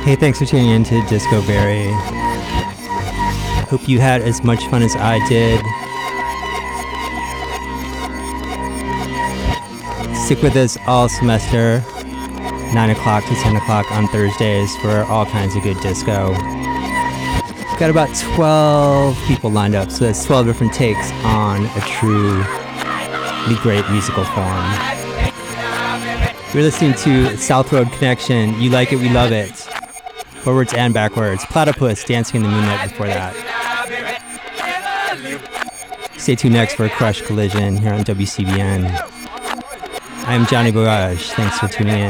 Hey, thanks for tuning in to Disco Berry. Hope you had as much fun as I did. Stick with us all semester, 9 o'clock to 10 o'clock on Thursdays for all kinds of good disco. Got about 12 people lined up, so that's 12 different takes on a truly great musical form. You're listening to South Road Connection. You like it, we love it. Forwards and backwards. Platypus, Dancing in the Moonlight before that. Stay tuned next for Crush Collision here on WCBN. I am Johnny Barrage. Thanks for tuning in.